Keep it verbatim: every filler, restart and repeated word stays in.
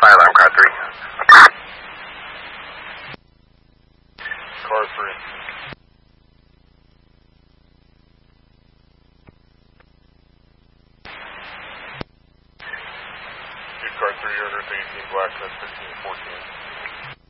fire alarm, car three. Car three. Car three, Earth eighteen, Black, that's fifteen fourteen.